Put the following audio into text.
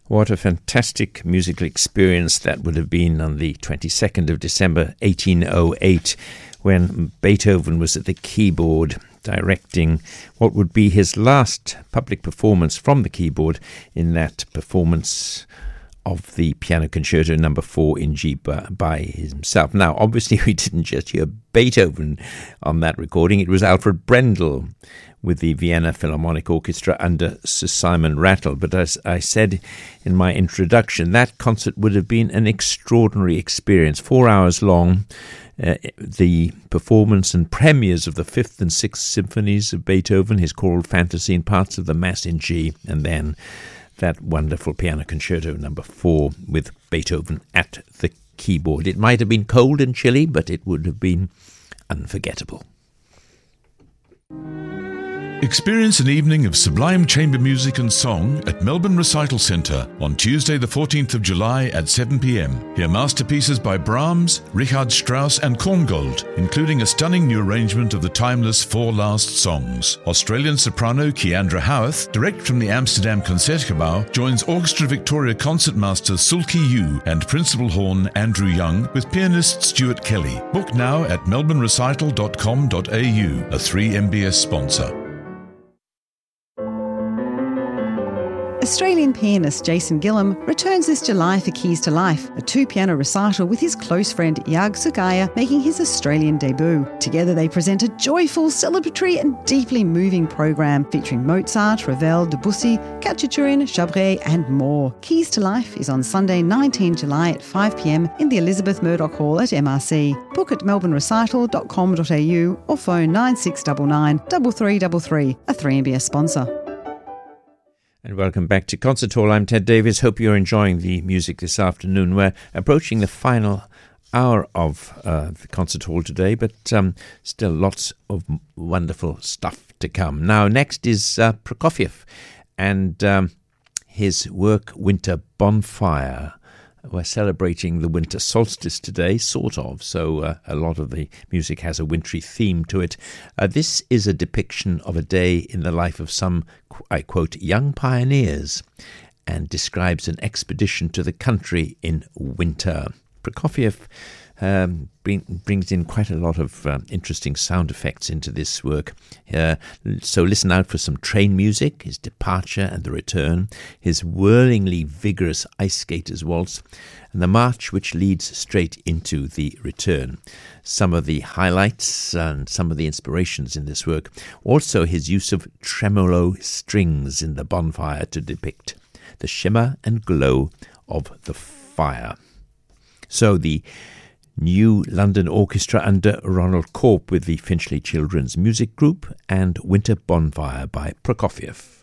What a fantastic musical experience that would have been on the 22nd of December 1808 when Beethoven was at the keyboard directing what would be his last public performance from the keyboard in that performance of the Piano Concerto No. 4 in G by himself. Now, obviously, we didn't just hear Beethoven on that recording. It was Alfred Brendel with the Vienna Philharmonic Orchestra under Sir Simon Rattle. But as I said in my introduction, that concert would have been an extraordinary experience, 4 hours long. The performance and premieres of the 5th and 6th symphonies of Beethoven, his choral fantasy and parts of the Mass in G, and then that wonderful Piano Concerto No. 4 with Beethoven at the keyboard. It might have been cold and chilly, but it would have been unforgettable. Experience an evening of sublime chamber music and song at Melbourne Recital Centre on Tuesday the 14th of July at 7 p.m. Hear masterpieces by Brahms, Richard Strauss and Korngold, including a stunning new arrangement of the timeless Four Last Songs. Australian soprano Keandra Howarth, direct from the Amsterdam Concertgebouw, joins Orchestra Victoria concertmaster Sulki Yu and principal horn Andrew Young with pianist Stuart Kelly. Book now at melbournerecital.com.au, a 3MBS sponsor. Australian pianist Jason Gillam returns this July for Keys to Life, a two-piano recital with his close friend Yag Sugaya making his Australian debut. Together they present a joyful, celebratory and deeply moving program featuring Mozart, Ravel, Debussy, Khachaturian, Chabré and more. Keys to Life is on Sunday 19 July at 5 p.m. in the Elizabeth Murdoch Hall at MRC. Book at melbournerecital.com.au or phone 9699 3333, a 3MBS sponsor. And welcome back to Concert Hall. I'm Ted Davis. Hope you're enjoying the music this afternoon. We're approaching the final hour of the Concert Hall today, but still lots of wonderful stuff to come. Now, next is Prokofiev and his work Winter Bonfire. We're celebrating the winter solstice today, sort of, so a lot of the music has a wintry theme to it. This is a depiction of a day in the life of some, I quote, young pioneers, and describes an expedition to the country in winter. Prokofiev brings in quite a lot of interesting sound effects into this work. So listen out for some train music, his departure and the return, his whirlingly vigorous Ice Skaters Waltz, and the march which leads straight into the return. Some of the highlights and some of the inspirations in this work. Also his use of tremolo strings in the bonfire to depict the shimmer and glow of the fire. So the New London Orchestra under Ronald Corp with the Finchley Children's Music Group and Winter Bonfire by Prokofiev.